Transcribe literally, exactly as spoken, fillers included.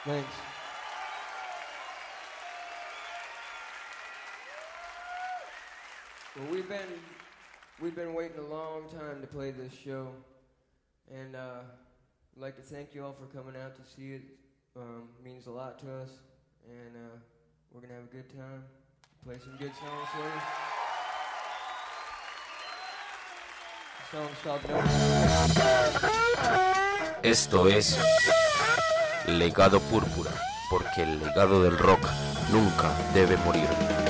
Thanks. Well, we've been we've been waiting a long time to play this show, and uh, I'd like to thank you all for coming out to see it. Um, means a lot to us, and uh, we're gonna have a good time. Play some good songs for you. The song's called No. Esto es Legado Púrpura, porque el legado del rock nunca debe morir.